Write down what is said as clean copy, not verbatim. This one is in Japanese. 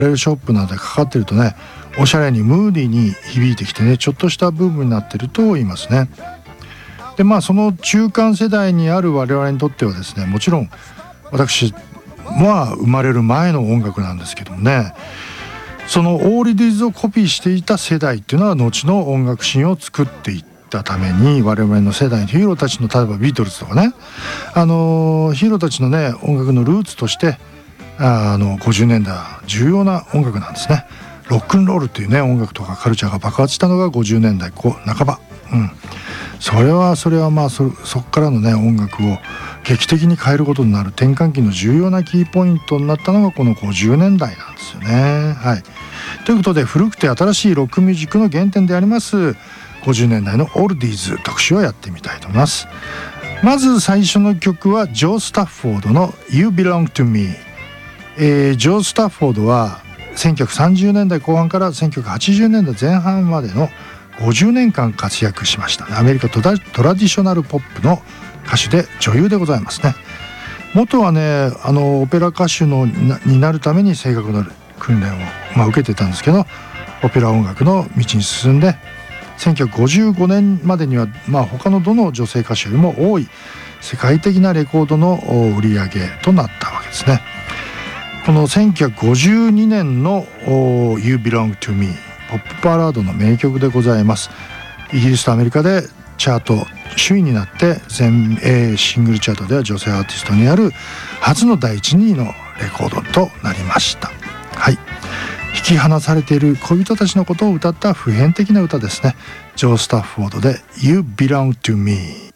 レルショップなどでかかってるとね、おしゃれにムーディーに響いてきてね、ちょっとしたブームになってると言いますね。でその中間世代にある我々にとってはですね、もちろん私生まれる前の音楽なんですけどもね、そのオールディーズをコピーしていた世代っていうのは後の音楽シーンを作っていったために、我々の世代のヒーローたちの、例えばビートルズとかね、ヒーローたちのね音楽のルーツとして50年代重要な音楽なんですね。ロックンロールっていうね音楽とかカルチャーが爆発したのが50年代半ば、それはそこからのね音楽を劇的に変えることになる転換期の重要なキーポイントになったのがこの50年代なんですよね。ということで、古くて新しいロックミュージックの原点であります50年代のオールディーズ特集をやってみたいと思います。まず最初の曲はジョー・スタッフォードの You Belong to Me。ジョー・スタッフォードは1930年代後半から1980年代前半までの50年間活躍しました。アメリカトラディショナルポップの歌手で女優でございますね。元はねオペラ歌手になるために声楽の訓練を、受けてたんですけど、オペラ音楽の道に進んで1955年までには、他のどの女性歌手よりも多い世界的なレコードの売り上げとなったわけですね。この1952年の You Belong to Me、 ポップバラードの名曲でございます。イギリスとアメリカでチャート首位になって全英シングルチャートでは女性アーティストにある初の第1、2位のレコードとなりました。引き離されている恋人たちのことを歌った普遍的な歌ですね。ジョー・スタッフォードで You Belong to Me。